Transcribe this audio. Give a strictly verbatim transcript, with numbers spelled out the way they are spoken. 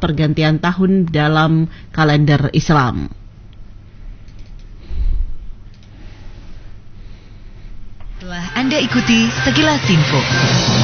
pergantian tahun dalam kalender Islam. Telah Anda ikuti sekilas info.